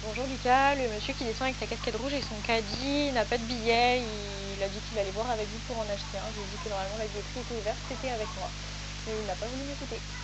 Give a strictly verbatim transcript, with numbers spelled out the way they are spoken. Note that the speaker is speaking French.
Bonjour Lucas, le monsieur qui descend avec sa casquette rouge et son caddie n'a pas de billet, il a dit qu'il allait voir avec vous pour en acheter un. Je lui ai dit que normalement la billetterie était ouverte, c'était avec moi. Mais il n'a pas voulu m'écouter.